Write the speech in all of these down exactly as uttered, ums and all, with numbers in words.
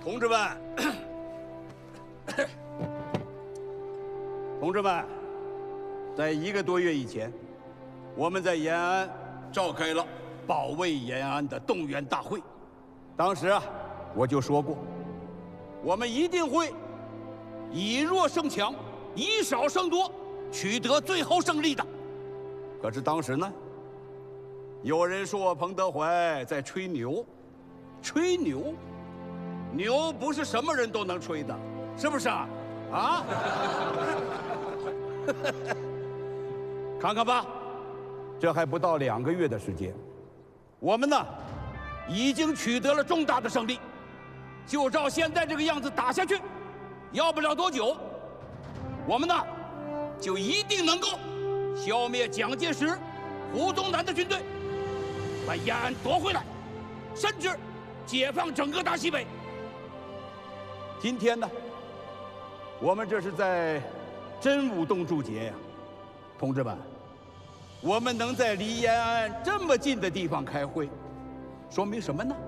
同志们，同志们，在一个多月以前，我们在延安召开了保卫延安的动员大会。当时啊，我就说过，我们一定会以弱胜强，以少胜多，取得最后胜利的。可是当时呢，有人说我彭德怀在吹牛，吹牛。 牛不是什么人都能吹的，是不是啊？啊！看看吧，这还不到两个月的时间，我们呢已经取得了重大的胜利。就照现在这个样子打下去，要不了多久，我们呢就一定能够消灭蒋介石、胡宗南的军队，把延安夺回来，甚至解放整个大西北。 今天呢，我们这是在真武洞祝捷呀，同志们，我们能在离延安这么近的地方开会，说明什么呢？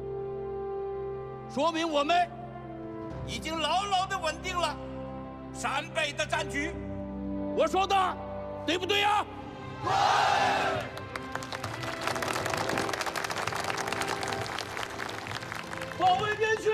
说明我们已经牢牢地稳定了陕北的战局。我说的对不对呀？对。保卫边区。